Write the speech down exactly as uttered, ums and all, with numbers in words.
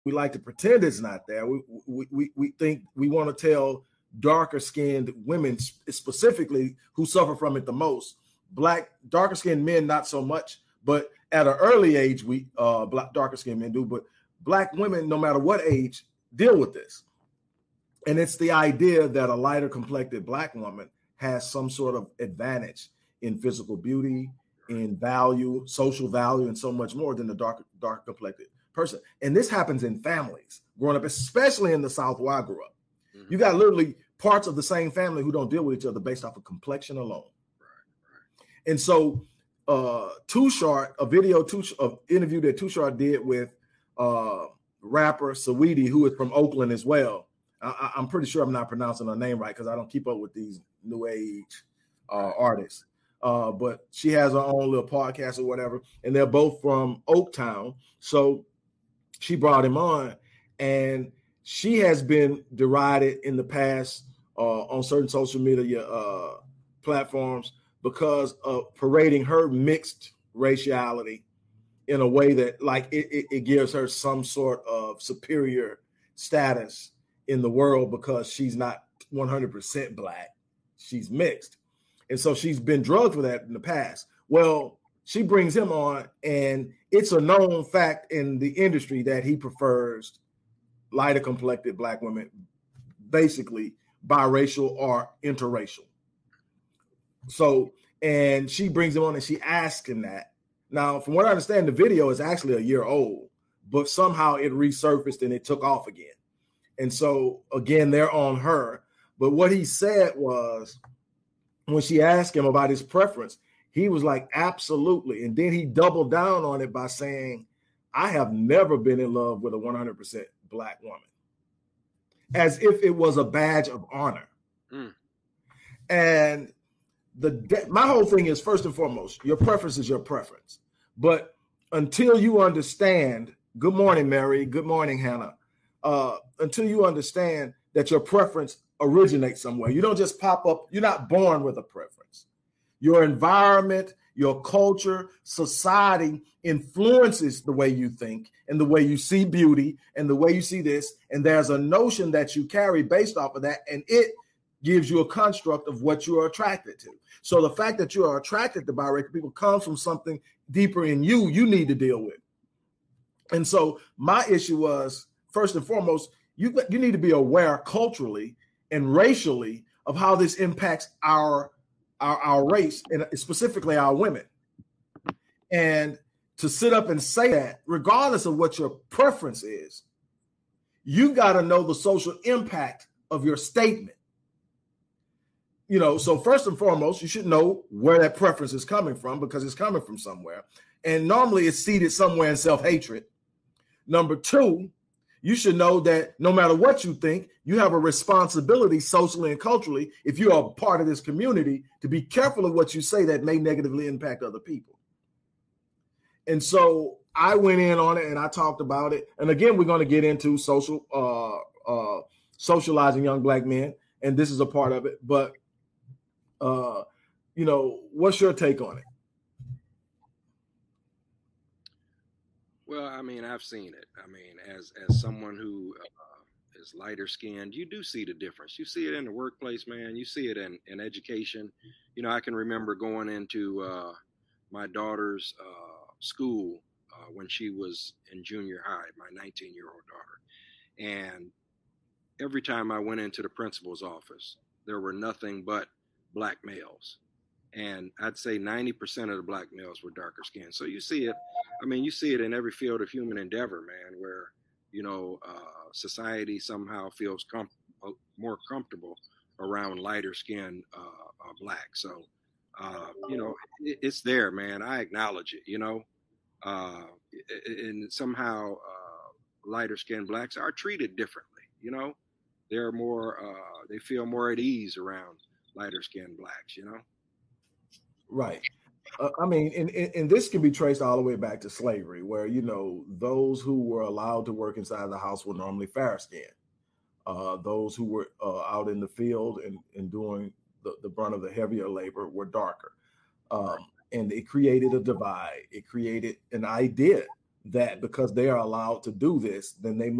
we like to pretend it's not there. We we we, we think we want to tell darker skinned women specifically who suffer from it the most. Black darker skinned men not so much, but at an early age we uh black darker skinned men do, but black women no matter what age deal with this. And it's the idea that a lighter complected black woman has some sort of advantage in physical beauty, in value, social value, and so much more than the dark dark complected person. And this happens in families growing up, especially in the South where I grew up. Mm-hmm. You got literally parts of the same family who don't deal with each other based off of complexion alone. Right, right. And so uh, Too Short, a video, too, an interview that Too Short did with uh, rapper Saweetie, who is from Oakland as well. I, I'm pretty sure I'm not pronouncing her name right because I don't keep up with these new age uh, artists. Uh, but she has her own little podcast or whatever, and they're both from Oaktown. So she brought him on, and she has been derided in the past uh, on certain social media uh, platforms because of parading her mixed raciality in a way that like it, it, it gives her some sort of superior status in the world because she's not one hundred percent black. She's mixed. And so she's been drugged for that in the past. Well, she brings him on, and it's a known fact in the industry that he prefers lighter complected black women, basically biracial or interracial. So, and she brings him on and she asks him that. Now, from what I understand, the video is actually a year old, but somehow it resurfaced and it took off again. And so, again, they're on her. But what he said was, when she asked him about his preference, he was like, absolutely. And then he doubled down on it by saying, I have never been in love with a one hundred percent black woman, as if it was a badge of honor. Mm. And the my whole thing is, first and foremost, your preference is your preference. But until you understand, good morning, Mary, good morning, Hannah, uh, until you understand that your preference originate somewhere. You don't just pop up. You're not born with a preference. Your environment, your culture, society influences the way you think and the way you see beauty and the way you see this. And there's a notion that you carry based off of that. And it gives you a construct of what you are attracted to. So the fact that you are attracted to biracial people comes from something deeper in you you need to deal with. And so my issue was, first and foremost, you, you need to be aware culturally and racially of how this impacts our, our our race and specifically our women. And to sit up and say that, regardless of what your preference is, you got to know the social impact of your statement. You know, so first and foremost, you should know where that preference is coming from because it's coming from somewhere. And normally it's seated somewhere in self-hatred. Number two, you should know that no matter what you think, you have a responsibility socially and culturally, if you are a part of this community, to be careful of what you say that may negatively impact other people. And so I went in on it and I talked about it. And again, we're going to get into social, uh, uh, socializing young black men. And this is a part of it. But, uh, you know, what's your take on it? Well, I mean, I've seen it. I mean, as as someone who uh, is lighter skinned, you do see the difference. You see it in the workplace, man. You see it in, in education. You know, I can remember going into uh, my daughter's uh, school uh, when she was in junior high, my nineteen-year-old daughter. And every time I went into the principal's office, there were nothing but black males. And I'd say ninety percent of the black males were darker skinned. So you see it. I mean, you see it in every field of human endeavor, man, where, you know, uh, society somehow feels com- more comfortable around lighter skinned uh, uh, black. So, uh, you know, it, it's there, man. I acknowledge it, you know, uh, and somehow uh, lighter skinned blacks are treated differently. You know, they're more uh, they feel more at ease around lighter skinned blacks, you know. Right. Uh, I mean, and, and this can be traced all the way back to slavery, where, you know, those who were allowed to work inside the house were normally fair skinned. Uh, those who were uh, out in the field and, and doing the, the brunt of the heavier labor were darker. Um, and it created a divide. It created an idea that because they are allowed to do this, then they